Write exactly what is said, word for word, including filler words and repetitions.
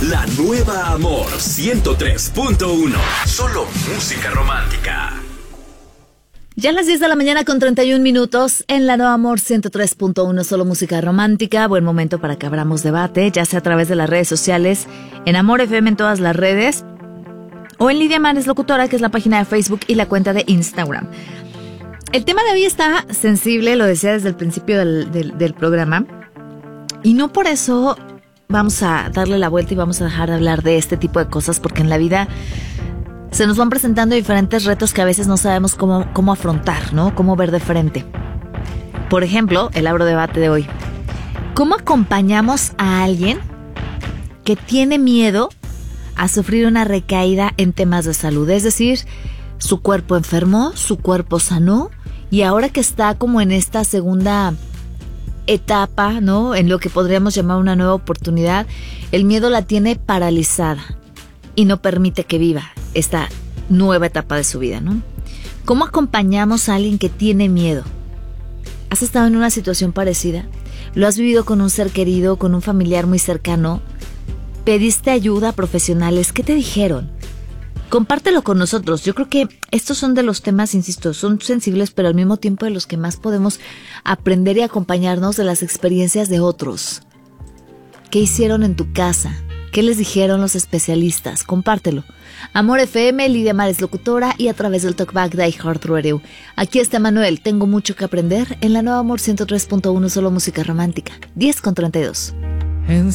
La nueva Amor ciento tres punto uno. Solo música romántica. Ya a las diez de la mañana con treinta y un minutos en la Nueva Amor ciento tres punto uno, solo música romántica. Buen momento para que abramos debate, ya sea a través de las redes sociales, en Amor F M en todas las redes, o en Lidia Manes Locutora, que es la página de Facebook y la cuenta de Instagram. El tema de hoy está sensible, lo decía desde el principio del, del, del programa, y no por eso vamos a darle la vuelta y vamos a dejar de hablar de este tipo de cosas, porque en la vida se nos van presentando diferentes retos que a veces no sabemos cómo, cómo afrontar, ¿no? Cómo ver de frente. Por ejemplo, el abro debate de hoy. ¿Cómo acompañamos a alguien que tiene miedo a sufrir una recaída en temas de salud? Es decir, su cuerpo enfermó, su cuerpo sanó, y ahora que está como en esta segunda etapa, ¿no? En lo que podríamos llamar una nueva oportunidad, el miedo la tiene paralizada y no permite que viva esta nueva etapa de su vida, ¿no? ¿Cómo acompañamos a alguien que tiene miedo? ¿Has estado en una situación parecida? ¿Lo has vivido con un ser querido, con un familiar muy cercano? ¿Pediste ayuda a profesionales? ¿Qué te dijeron? Compártelo con nosotros. Yo creo que estos son de los temas, insisto, son sensibles, pero al mismo tiempo de los que más podemos aprender y acompañarnos de las experiencias de otros. ¿Qué hicieron en tu casa? ¿Qué les dijeron los especialistas? Compártelo. Amor F M, Lidia Mares Locutora, y a través del Talkback de iHeartRadio. Aquí está Manuel, tengo mucho que aprender en la Nueva Amor ciento tres punto uno, solo música romántica. diez con treinta y dos.